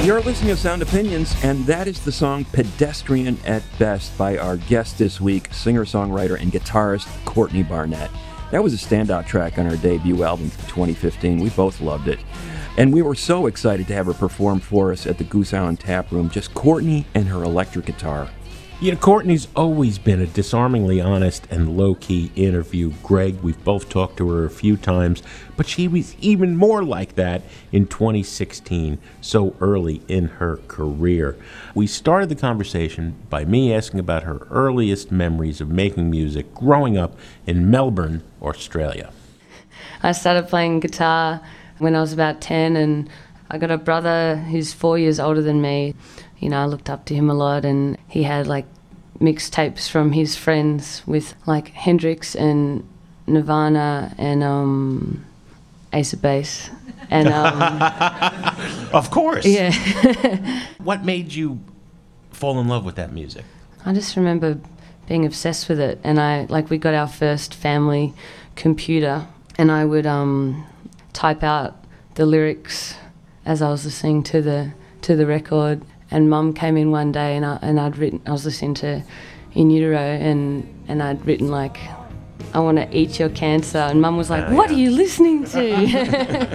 You're listening to Sound Opinions, and that is the song Pedestrian at Best by our guest this week, singer-songwriter and guitarist Courtney Barnett. That was a standout track on her debut album from 2015. We both loved it. And we were so excited to have her perform for us at the Goose Island Tap Room, just Courtney and her electric guitar. You know, Courtney's always been a disarmingly honest and low-key interview. Greg, we've both talked to her a few times, but she was even more like that in 2016, so early in her career. We started the conversation by me asking about her earliest memories of making music growing up in Melbourne, Australia. I started playing guitar when I was about 10, and I got a brother who's 4 years older than me. You know, I looked up to him a lot, and he had like mixtapes from his friends with like Hendrix and Nirvana and Ace of Base. And Of course. yeah. What made you fall in love with that music? I just remember being obsessed with it, and we got our first family computer, and I would type out the lyrics as I was listening to the record. And Mum came in one day, and I was listening to In Utero, and I'd written like, I want to eat your cancer, and Mum was like, what are you listening to?